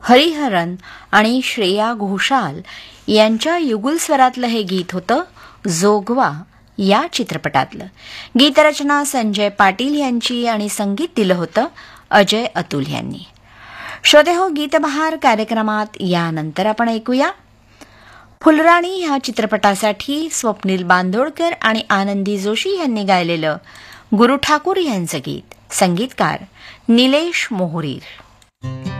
हरिहरन आणि श्रेया घोषाल यांच्या युगुल स्वरातलं हे गीत होतं जोगवा या चित्रपटातलं. गीतरचना संजय पाटील यांची आणि संगीत दिलं होतं अजय अतुल यांनी. श्रोते हो, गीतबहार कार्यक्रमात यानंतर आपण ऐकूया फुलराणी ह्या चित्रपटासाठी स्वप्नील बांदोडकर आणि आनंदी जोशी यांनी गायलेलं गुरु ठाकूर यांचं गीत. संगीतकार निलेश मोहरीर.